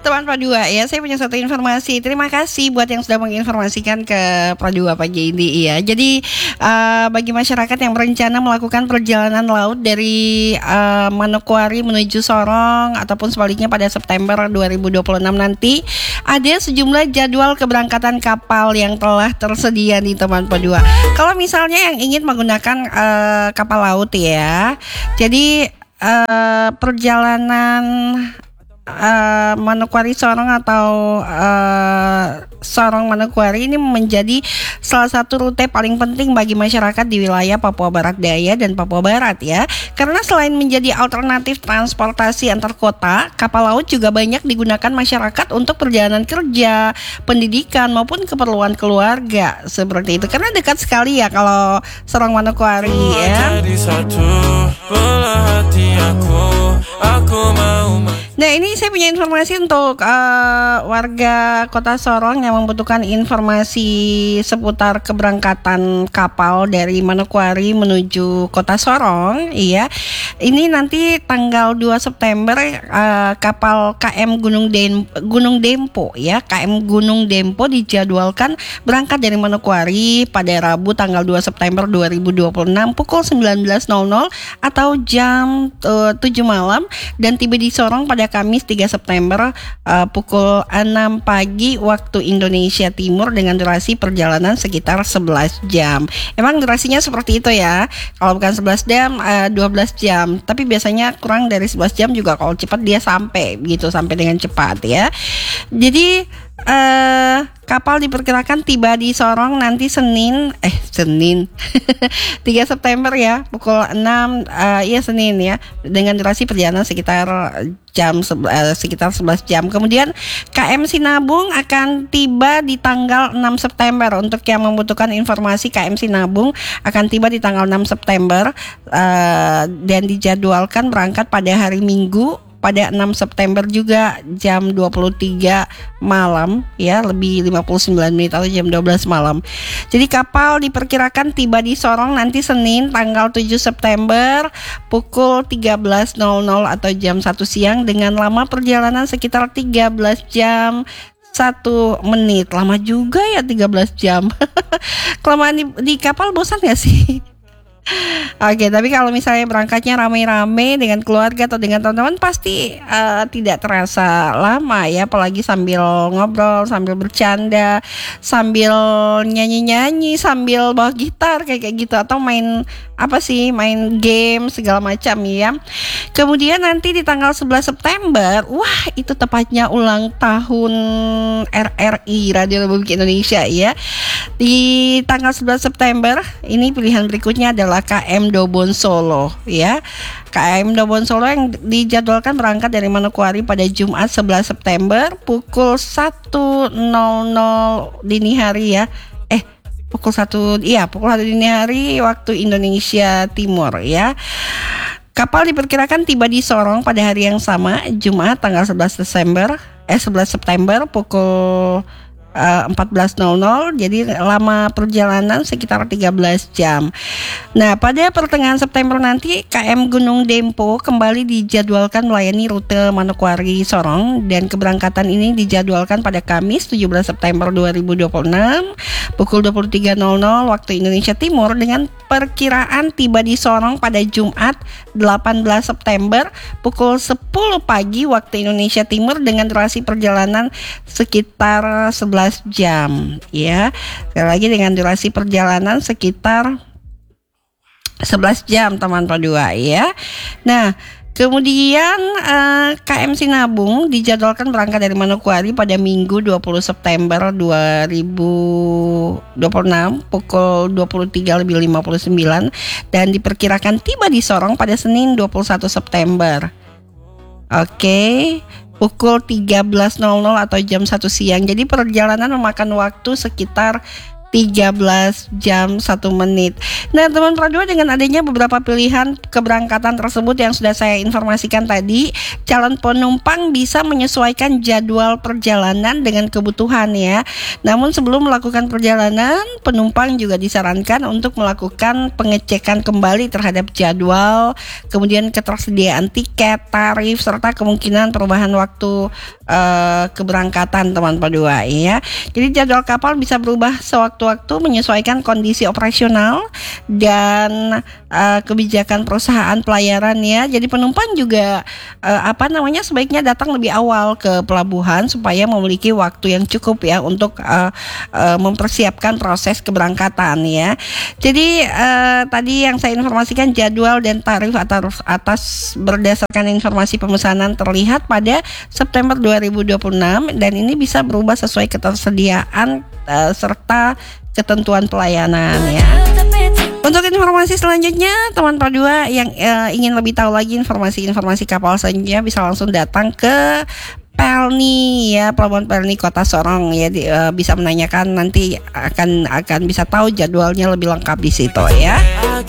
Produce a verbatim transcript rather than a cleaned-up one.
teman Pradua ya, saya punya satu informasi. Terima kasih buat yang sudah menginformasikan ke Pradua pagi ini ya. Jadi uh, bagi masyarakat yang berencana melakukan perjalanan laut dari uh, Manokwari menuju Sorong ataupun sebaliknya pada September dua ribu dua puluh enam nanti, ada sejumlah jadwal keberangkatan kapal yang telah tersedia nih teman Pradua. Kalau misalnya yang ingin menggunakan uh, kapal laut ya, jadi uh, perjalanan Uh, Manokwari Sorong atau uh, Sorong Manokwari ini menjadi salah satu rute paling penting bagi masyarakat di wilayah Papua Barat Daya dan Papua Barat ya. Karena selain menjadi alternatif transportasi antar kota, kapal laut juga banyak digunakan masyarakat untuk perjalanan kerja, pendidikan maupun keperluan keluarga seperti itu. Karena dekat sekali ya kalau Sorong Manokwari ya. Nah ini saya punya informasi untuk uh, warga kota Sorong yang membutuhkan informasi seputar keberangkatan kapal dari Manokwari menuju kota Sorong. Iya, ini nanti tanggal dua September uh, kapal K M Gunung Dem- Gunung Dempo ya, K M Gunung Dempo dijadwalkan berangkat dari Manokwari pada Rabu tanggal dua September dua ribu dua puluh enam pukul sembilan belas nol nol atau jam uh, tujuh malam dan tiba di Sorong pada Kamis tiga September uh, pukul enam pagi waktu Indonesia Timur dengan durasi perjalanan sekitar sebelas jam. Emang durasinya seperti itu ya. Kalau bukan sebelas jam, uh, dua belas jam. Tapi biasanya kurang dari sebelas jam juga kalau cepat dia sampai gitu, sampai dengan cepat ya. Jadi uh, kapal diperkirakan tiba di Sorong nanti Senin eh Senin tiga September ya pukul enam uh, ya Senin ya dengan durasi perjalanan sekitar jam uh, sekitar sebelas jam. Kemudian K M Sinabung akan tiba di tanggal enam September. Untuk yang membutuhkan informasi, K M Sinabung akan tiba di tanggal enam September uh, dan dijadwalkan berangkat pada hari Minggu pada enam September juga jam dua puluh tiga malam ya, lebih lima puluh sembilan menit atau jam dua belas malam. Jadi kapal diperkirakan tiba di Sorong nanti Senin tanggal tujuh September pukul tiga belas nol nol atau jam satu siang dengan lama perjalanan sekitar tiga belas jam satu menit. Lama juga ya tiga belas jam. Kelamaan di, di kapal bosan gak sih? Oke, tapi kalau misalnya berangkatnya rame-rame dengan keluarga atau dengan teman-teman pasti uh, tidak terasa lama ya, apalagi sambil ngobrol, sambil bercanda, sambil nyanyi-nyanyi, sambil bawa gitar kayak kayak gitu atau main apa sih, main game segala macam ya. Kemudian nanti di tanggal sebelas September, wah itu tepatnya ulang tahun R R I Radio Republik Indonesia ya. Di tanggal sebelas September ini pilihan berikutnya adalah K M Dobon Solo ya. K M Dobon Solo yang dijadwalkan berangkat dari Manokwari pada Jumat sebelas September pukul satu nol nol dini hari ya. Eh pukul satu iya pukul satu dini hari waktu Indonesia Timur ya. Kapal diperkirakan tiba di Sorong pada hari yang sama, Jumat tanggal sebelas Desember eh sebelas September pukul Uh, empat belas nol nol. Jadi lama perjalanan sekitar tiga belas jam. Nah pada pertengahan September nanti K M Gunung Dempo kembali dijadwalkan melayani rute Manokwari Sorong dan keberangkatan ini dijadwalkan pada Kamis tujuh belas September dua ribu dua puluh enam pukul dua puluh tiga nol nol waktu Indonesia Timur dengan perkiraan tiba di Sorong pada Jumat delapan belas September pukul sepuluh pagi waktu Indonesia Timur dengan durasi perjalanan sekitar sebelas jam ya. Sekali lagi dengan durasi perjalanan sekitar sebelas jam teman Pradua ya. Nah kemudian uh, K M Sinabung dijadwalkan berangkat dari Manokwari pada Minggu dua puluh September dua ribu dua puluh enam pukul dua puluh tiga lebih lima puluh sembilan dan diperkirakan tiba di Sorong pada Senin dua puluh satu September. Oke okay. Pukul tiga belas nol nol atau jam satu siang. Jadi perjalanan memakan waktu sekitar tiga belas jam satu menit. Nah, teman Pro dua, dengan adanya beberapa pilihan keberangkatan tersebut yang sudah saya informasikan tadi, calon penumpang bisa menyesuaikan jadwal perjalanan dengan kebutuhan ya. Namun sebelum melakukan perjalanan, penumpang juga disarankan untuk melakukan pengecekan kembali terhadap jadwal, kemudian ketersediaan tiket, tarif, serta kemungkinan perubahan waktu uh, keberangkatan teman Pro dua ya. Jadi jadwal kapal bisa berubah sewaktu-waktu menyesuaikan kondisi operasional dan uh, kebijakan perusahaan pelayaran ya. Jadi penumpang juga uh, apa namanya sebaiknya datang lebih awal ke pelabuhan supaya memiliki waktu yang cukup ya untuk uh, uh, mempersiapkan proses keberangkatan ya. Jadi uh, tadi yang saya informasikan jadwal dan tarif atas, atas berdasarkan informasi pemesanan terlihat pada September dua ribu dua puluh enam, dan ini bisa berubah sesuai ketersediaan uh, serta ketentuan pelayanan ya. Untuk informasi selanjutnya, teman Pro dua yang uh, ingin lebih tahu lagi informasi-informasi kapal selanjutnya bisa langsung datang ke Pelni ya, Pelabuhan Pelni Kota Sorong ya, di, uh, bisa menanyakan, nanti akan akan bisa tahu jadwalnya lebih lengkap di situ ya.